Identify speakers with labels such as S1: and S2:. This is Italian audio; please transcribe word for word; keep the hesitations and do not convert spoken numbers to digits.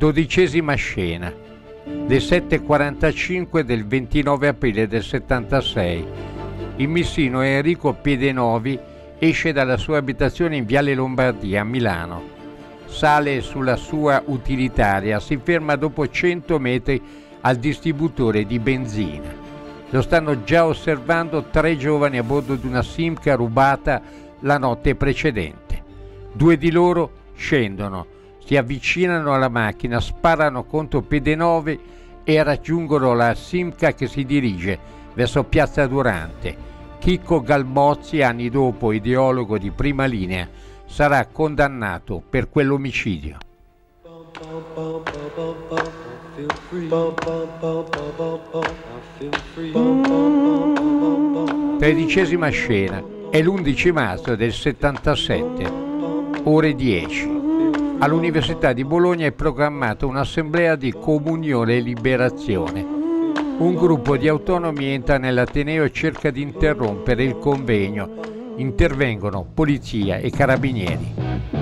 S1: Dodicesima scena. Le sette e quarantacinque del ventinove aprile del settantasei. Il missino Enrico Piedenovi esce dalla sua abitazione in Viale Lombardia a Milano. Sale sulla sua utilitaria, si ferma dopo cento metri al distributore di benzina. Lo stanno già osservando tre giovani a bordo di una Simca rubata la notte precedente. Due di loro scendono, si avvicinano alla macchina, sparano contro Piedenovi e raggiungono la Simca che si dirige verso Piazza Durante. Chicco Galmozzi, anni dopo ideologo di Prima Linea, sarà condannato per quell'omicidio. Tredicesima scena. È l'undici marzo del settantasette, ore dieci. All'Università di Bologna è programmata un'assemblea di Comunione e Liberazione. Un gruppo di autonomi entra nell'Ateneo e cerca di interrompere il convegno. Intervengono polizia e carabinieri.